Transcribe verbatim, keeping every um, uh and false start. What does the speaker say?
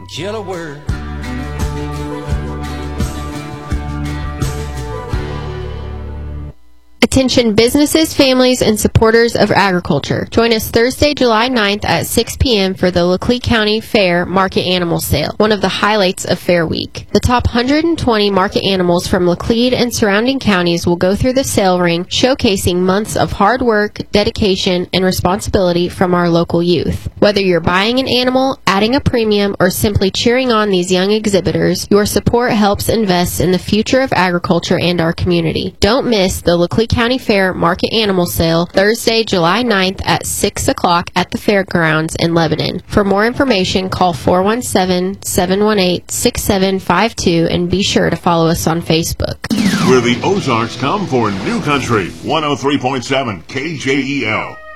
kill a word. Attention businesses, families, and supporters of agriculture. Join us Thursday, July ninth at six p.m. for the Laclede County Fair Market Animal Sale, one of the highlights of Fair Week. The top one hundred twenty market animals from Laclede and surrounding counties will go through the sale ring, showcasing months of hard work, dedication, and responsibility from our local youth. Whether you're buying an animal, adding a premium, or simply cheering on these young exhibitors, your support helps invest in the future of agriculture and our community. Don't miss the Laclede County Fair Market Animal Sale, Thursday, July ninth at six o'clock at the fairgrounds in Lebanon. For more information, call four one seven, seven one eight, six seven five two and be sure to follow us on Facebook. Where the Ozarks come for New Country, one oh three point seven K J E L.